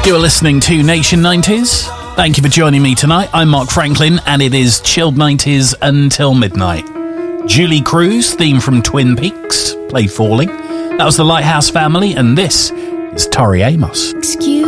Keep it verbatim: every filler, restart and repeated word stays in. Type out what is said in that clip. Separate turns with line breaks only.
You're listening to Nation nineties. Thank you for joining me tonight. I'm Mark Franklin, and it is chilled nineties until midnight. Julie Cruz, theme from Twin Peaks, played Falling. That was the Lighthouse Family, and this is Tori Amos.
Excuse